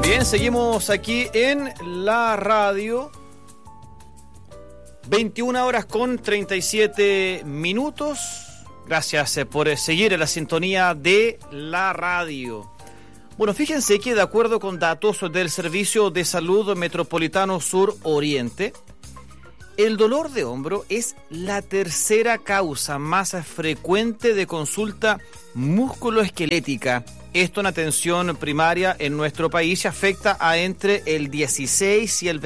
Bien, seguimos aquí en la radio. 21 horas con 37 minutos. Gracias por seguir en la sintonía de la radio. Bueno, fíjense que de acuerdo con datos del Servicio de Salud Metropolitano Sur Oriente, el dolor de hombro es la tercera causa más frecuente de consulta musculoesquelética. Esto en atención primaria en nuestro país afecta a entre el 16 y el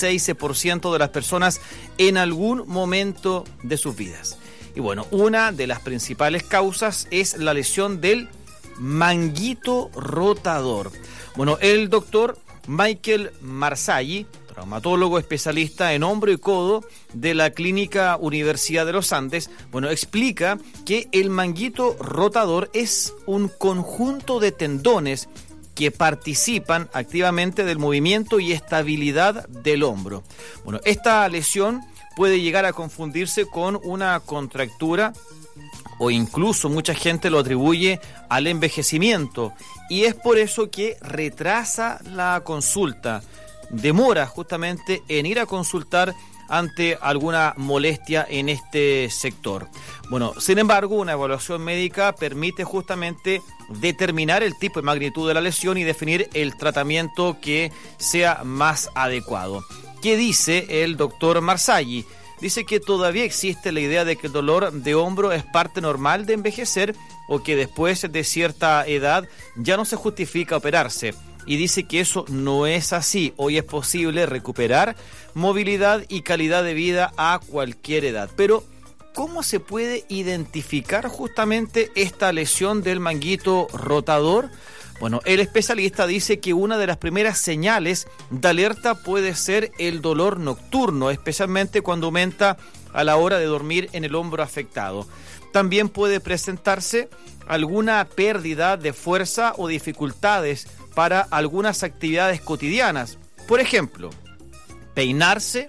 26% de las personas en algún momento de sus vidas. Y bueno, una de las principales causas es la lesión del manguito rotador. Bueno, el doctor Michael Marsagli, traumatólogo especialista en hombro y codo de la Clínica Universidad de los Andes, bueno, explica que el manguito rotador es un conjunto de tendones que participan activamente del movimiento y estabilidad del hombro. Bueno, esta lesión puede llegar a confundirse con una contractura o incluso mucha gente lo atribuye al envejecimiento y es por eso que retrasa la consulta. Demora justamente en ir a consultar ante alguna molestia en este sector. Bueno, sin embargo, una evaluación médica permite justamente determinar el tipo y magnitud de la lesión y definir el tratamiento que sea más adecuado. ¿Qué dice el doctor Marsagli? Dice que todavía existe la idea de que el dolor de hombro es parte normal de envejecer o que después de cierta edad ya no se justifica operarse. Y dice que eso no es así. Hoy es posible recuperar movilidad y calidad de vida a cualquier edad. Pero, ¿cómo se puede identificar justamente esta lesión del manguito rotador? Bueno, el especialista dice que una de las primeras señales de alerta puede ser el dolor nocturno, especialmente cuando aumenta a la hora de dormir en el hombro afectado. También puede presentarse alguna pérdida de fuerza o dificultades para algunas actividades cotidianas. Por ejemplo, peinarse,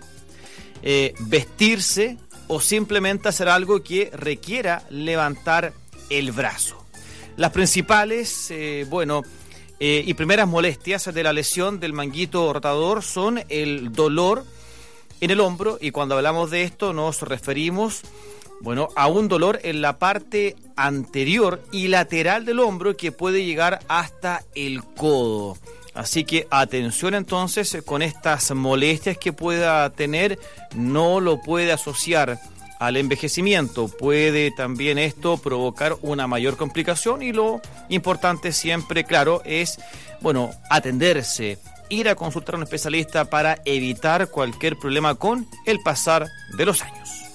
vestirse o simplemente hacer algo que requiera levantar el brazo. Las principales, y primeras molestias de la lesión del manguito rotador son el dolor en el hombro, y cuando hablamos de esto nos referimos a un dolor en la parte anterior y lateral del hombro que puede llegar hasta el codo. Así que atención entonces con estas molestias que pueda tener, no lo puede asociar al envejecimiento. Puede también esto provocar una mayor complicación y lo importante siempre, claro, es, atenderse, ir a consultar a un especialista para evitar cualquier problema con el pasar de los años.